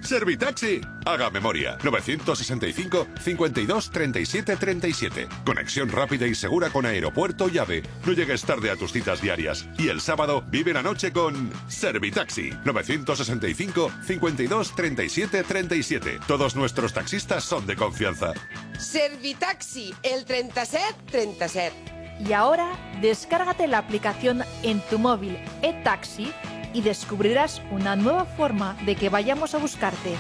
Servitaxi. Haga memoria. 965 52 37 37. Conexión rápida y segura con aeropuerto y AVE. No llegues tarde a tus citas diarias. Y el sábado vive la noche con Servitaxi. 965 52 37 37. Todos nuestros taxistas son de confianza. Servitaxi, el 37 37. Y ahora, descárgate la aplicación en tu móvil eTaxi y descubrirás una nueva forma de que vayamos a buscarte.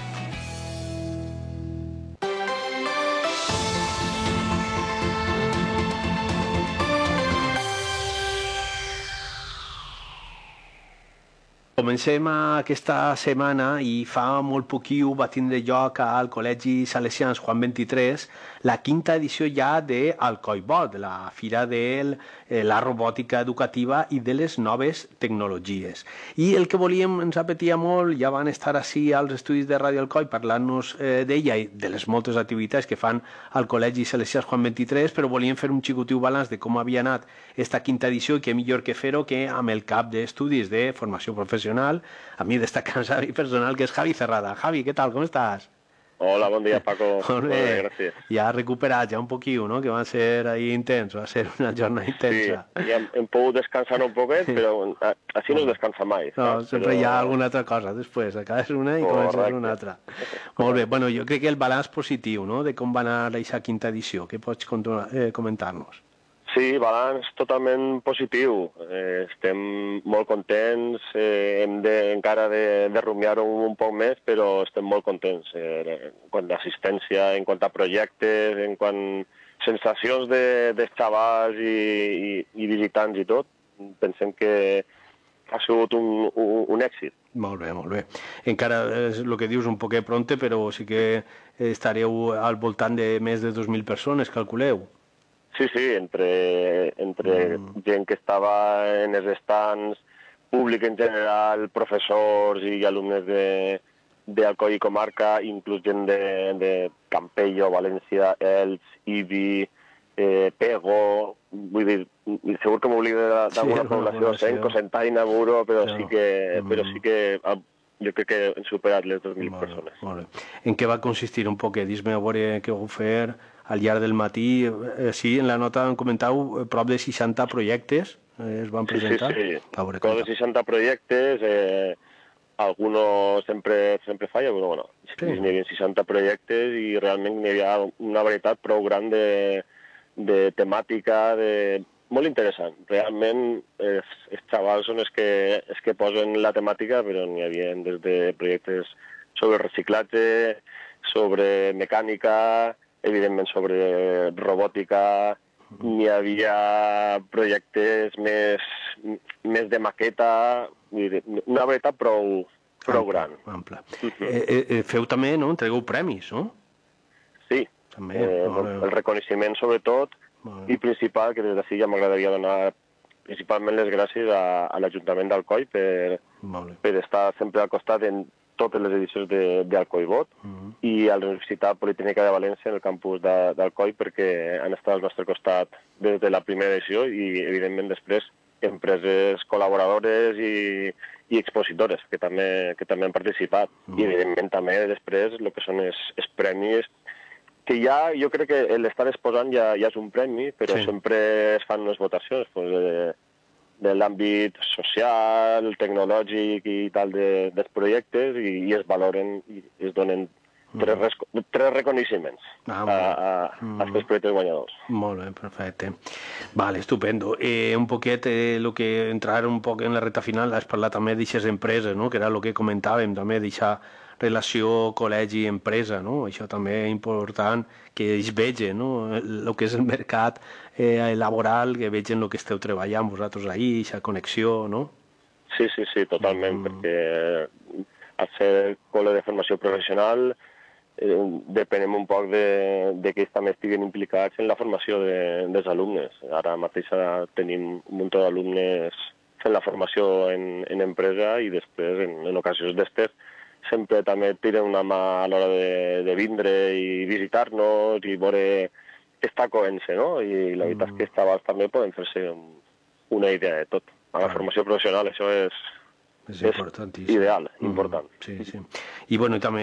Comencem aquesta setmana i fa molt poquiu va tindre lloc al Col·legi Salesians Juan 23 la quinta edició ja de Alcoibot, la fira de la robòtica educativa i de les noves tecnologies. I el que volíem, ens apetia molt, ja van estar així als estudis de Ràdio Alcoi parlant-nos d'ella i de les moltes activitats que fan al Col·legi Salesians Juan 23, però volíem fer un xicotiu balanç de com havia anat esta quinta edició i què millor que fer-ho que amb el cap d'estudis de formació professional, a mi destacant Javi personal, que és Javi Cerrada. Javi, què tal, com estàs? Hola, bon dia, Paco. Molt bé, gràcies. Ja recuperat, ja un poquiu, no?, que va ser ahí intens, va ser una jornada intensa. Sí, ja hem pogut descansar un poquet, però així no es descansa mai. No, sempre hi ha alguna altra cosa després, acabes una i comences una altra. Molt bé, bueno, jo crec que el balanç positiu, no?, de com va anar aquesta quinta edició, què pots comentar-nos? Sí, balanç totalment positiu. Estem molt contents, hem encara de rumiar-ho un poc més, però estem molt contents. En quant d'assistència, en quant a projectes, en quant a sensacions dels xavals i visitants i tot, pensem que ha sigut un èxit. Molt bé, molt bé. Encara és el que dius un poquet pronte, però sí que estareu al voltant de més de 2.000 persones, calculeu. Sí, entre gent que estava en els estants, públic en general, professors i alumnes d'Alcoi i comarca, inclús gent de Campello, València, Elx, Ibi, Pego, vull dir, segur que m'oblido d'alguna població, Senco, Sentaina, Muro, però sí que jo crec que hem superat les 2.000 persones. Molt bé. En què va consistir un poc? Dis-me a veure què vau fer al llarg del matí. Sí, en la nota han comentat prop de 60 projectes es van presentar. Sí. Prop de 60 projectes, algunos sempre falla, però bueno, n'hi havia 60 projectes i realment n'hi havia una varietat prou gran de temàtica, molt interessant. Realment els xavals són els que posen la temàtica, però n'hi havia des de projectes sobre reciclatge, sobre mecànica, evidentment sobre robòtica, n'hi havia projectes més de maqueta, una varietat prou gran. Ample. Feu també, no? Entregueu premis, no? Sí, el reconeixement sobretot, i principal, que des d'ací ja m'agradaria donar principalment les gràcies a l'Ajuntament d'Alcoi per estar sempre al costat en totes les edicions d'Alcoibot i a la Universitat Politècnica de València en el campus d'Alcoi perquè han estat al nostre costat des de la primera edició i evidentment després empreses col·laboradores i expositores que també han participat i evidentment també després el que són els premis que ja jo crec que l'estar exposant ja és un premi però sempre es fan unes votacions de l'àmbit social, tecnològic i tal dels projectes i es valoren i es donen tres reconeixements als tres projectes guanyadors. Molt bé, perfecte. Vale, estupendo. Un poquet, el que entrar un poc en la recta final, has parlat també d'aixes empreses, no?, que era el que comentàvem també, d'aixà relació col·legi-empresa, no? Això també és important que ells vegin, no?, el que és el mercat laboral, que vegin el que esteu treballant vosaltres ahir, aquesta connexió, no? Sí, totalment, perquè al ser col·le de formació professional depenem un poc de que ells també estiguen implicats en la formació dels alumnes. Ara mateix tenim un munt d'alumnes fent la formació en empresa i després, en ocasions d'estes, sempre també tiren una mà a l'hora de vindre i visitar-nos i veure aquesta coherència, no? I la veritat és que els xavals també poden fer-se una idea de tot. A la formació professional això és ideal, important. Sí. I bueno, també